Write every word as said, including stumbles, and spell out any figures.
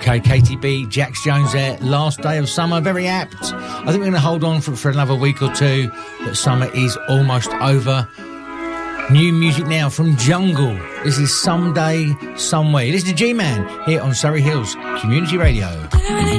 Okay, Katie B, Jax Jones there, last day of summer, very apt. I think we're going to hold on for, for another week or two, but summer is almost over. New music now from Jungle. This is Someday, Somewhere. Listen to G-Man here on Surrey Hills Community Radio.